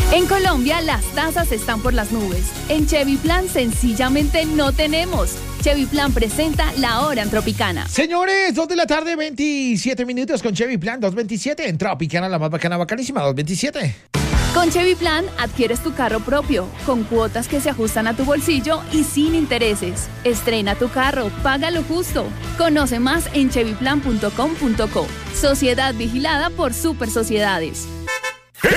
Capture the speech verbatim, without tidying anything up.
En Colombia las tasas están por las nubes. En Chevy Plan sencillamente no tenemos. Chevy Plan presenta La Hora en Tropicana. Señores, dos de la tarde, veintisiete minutos con Chevy Plan dos veintisiete en Tropicana, la más bacana, bacanísima, dos veintisiete. Con Chevy Plan adquieres tu carro propio, con cuotas que se ajustan a tu bolsillo y sin intereses. Estrena tu carro, paga lo justo. Conoce más en chevy plan punto com punto co. Sociedad vigilada por Super Sociedades.